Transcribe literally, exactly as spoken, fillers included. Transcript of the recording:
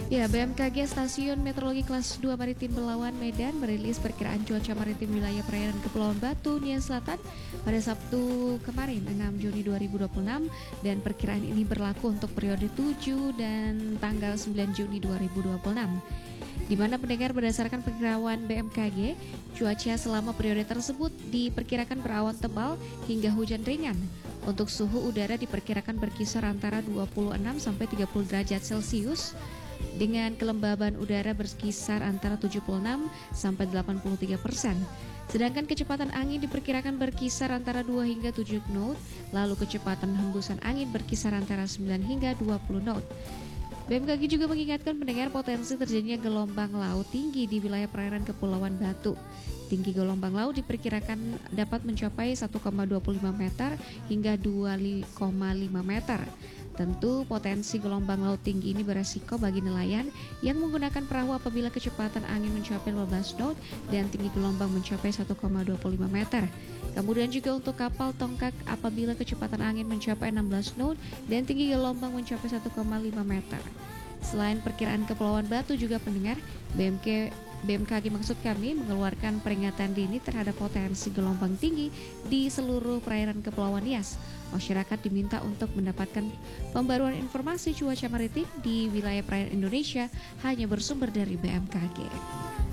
Ya, B M K G Stasiun Meteorologi Kelas dua Maritim Belawan Medan merilis perkiraan cuaca maritim wilayah perairan Kepulauan Batu, Nia Selatan pada Sabtu kemarin enam Juni dua ribu dua puluh enam dan perkiraan ini berlaku untuk periode tujuh dan tanggal sembilan Juni dua ribu dua puluh enam. Di mana pendengar berdasarkan perkiraan B M K G, cuaca selama periode tersebut diperkirakan berawan tebal hingga hujan ringan. Untuk suhu udara diperkirakan berkisar antara dua puluh enam sampai tiga puluh derajat Celcius dengan kelembaban udara berkisar antara tujuh puluh enam sampai delapan puluh tiga persen. Sedangkan kecepatan angin diperkirakan berkisar antara dua hingga tujuh knot, lalu kecepatan hembusan angin berkisar antara sembilan hingga dua puluh knot. B M K G juga mengingatkan pendengar potensi terjadinya gelombang laut tinggi di wilayah perairan Kepulauan Batu. Tinggi gelombang laut diperkirakan dapat mencapai satu koma dua lima meter hingga dua koma lima meter. Tentu potensi gelombang laut tinggi ini beresiko bagi nelayan yang menggunakan perahu apabila kecepatan angin mencapai lima belas knot dan tinggi gelombang mencapai satu koma dua lima meter. Kemudian juga untuk kapal tongkang apabila kecepatan angin mencapai enam belas knot dan tinggi gelombang mencapai satu koma lima meter. Selain perkiraan Kepulauan Batu juga pendengar, B M K B M K G maksud kami mengeluarkan peringatan dini terhadap potensi gelombang tinggi di seluruh perairan Kepulauan Nias. Masyarakat diminta untuk mendapatkan pembaruan informasi cuaca maritim di wilayah perairan Indonesia hanya bersumber dari B M K G.